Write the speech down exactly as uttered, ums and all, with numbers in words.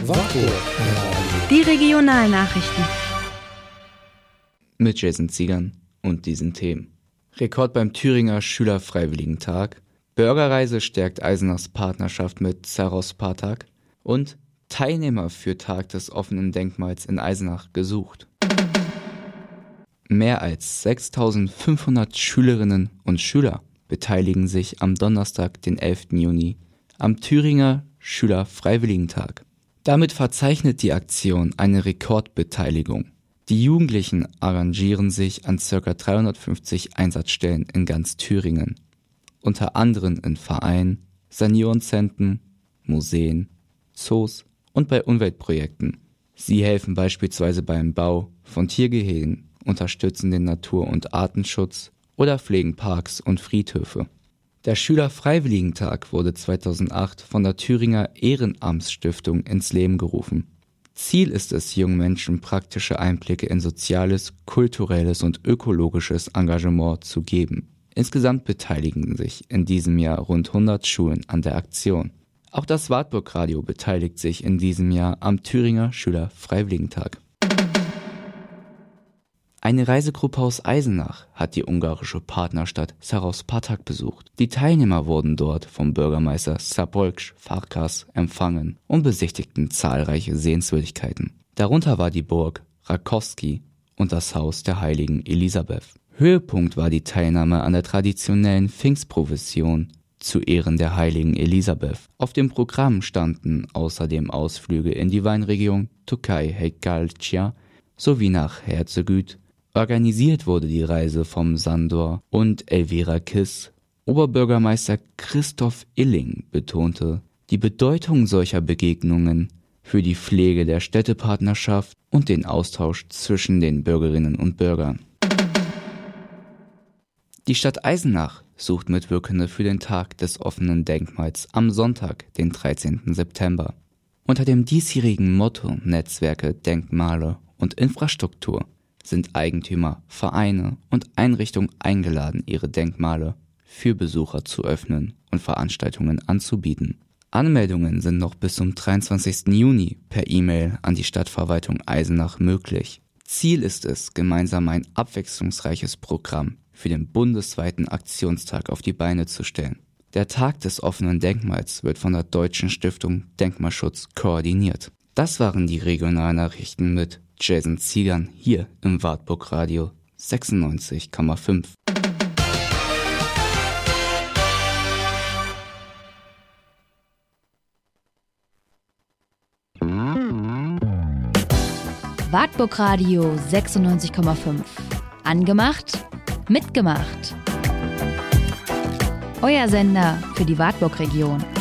Die Regionalnachrichten. Mit Jason Ziegern und diesen Themen. Rekord beim Thüringer Schülerfreiwilligentag. Bürgerreise stärkt Eisenachs Partnerschaft mit Saros-Spartak. Und Teilnehmer für Tag des offenen Denkmals in Eisenach gesucht. Mehr als sechstausendfünfhundert Schülerinnen und Schüler beteiligen sich am Donnerstag, den elften Juni, am Thüringer Schülerfreiwilligentag. Damit verzeichnet die Aktion eine Rekordbeteiligung. Die Jugendlichen arrangieren sich an ca. dreihundertfünfzig Einsatzstellen in ganz Thüringen, unter anderem in Vereinen, Seniorenzentren, Museen, Zoos und bei Umweltprojekten. Sie helfen beispielsweise beim Bau von Tiergehegen, unterstützen den Natur- und Artenschutz oder pflegen Parks und Friedhöfe. Der Schülerfreiwilligentag wurde zweitausendacht von der Thüringer Ehrenamtsstiftung ins Leben gerufen. Ziel ist es, jungen Menschen praktische Einblicke in soziales, kulturelles und ökologisches Engagement zu geben. Insgesamt beteiligen sich in diesem Jahr rund hundert Schulen an der Aktion. Auch das Wartburg-Radio beteiligt sich in diesem Jahr am Thüringer Schülerfreiwilligentag. Eine Reisegruppe aus Eisenach hat die ungarische Partnerstadt Saros-Spartak besucht. Die Teilnehmer wurden dort vom Bürgermeister Szabolcs Farkas empfangen und besichtigten zahlreiche Sehenswürdigkeiten. Darunter war die Burg Rákosky und das Haus der heiligen Elisabeth. Höhepunkt war die Teilnahme an der traditionellen Pfingstprozession zu Ehren der heiligen Elisabeth. Auf dem Programm standen außerdem Ausflüge in die Weinregion Tokaj-Hekalcia sowie nach Herzegüt. Organisiert wurde die Reise vom Sandor und Elvira Kiss. Oberbürgermeister Christoph Illing betonte die Bedeutung solcher Begegnungen für die Pflege der Städtepartnerschaft und den Austausch zwischen den Bürgerinnen und Bürgern. Die Stadt Eisenach sucht Mitwirkende für den Tag des offenen Denkmals am Sonntag, den dreizehnten September. Unter dem diesjährigen Motto Netzwerke, Denkmale und Infrastruktur sind Eigentümer, Vereine und Einrichtungen eingeladen, ihre Denkmale für Besucher zu öffnen und Veranstaltungen anzubieten. Anmeldungen sind noch bis zum dreiundzwanzigsten Juni per E-Mail an die Stadtverwaltung Eisenach möglich. Ziel ist es, gemeinsam ein abwechslungsreiches Programm für den bundesweiten Aktionstag auf die Beine zu stellen. Der Tag des offenen Denkmals wird von der Deutschen Stiftung Denkmalschutz koordiniert. Das waren die Regionalnachrichten mit Jason Ziegern hier im Wartburg-Radio sechsundneunzig Komma fünf. Wartburg-Radio sechsundneunzig Komma fünf. Angemacht, mitgemacht. Euer Sender für die Wartburg-Region.